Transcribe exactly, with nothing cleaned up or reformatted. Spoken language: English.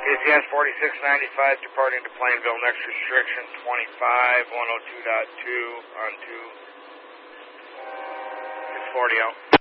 K C S forty-six ninety-five departing to Plainville. Next restriction twenty-five, one oh two point two on two. It's forty out.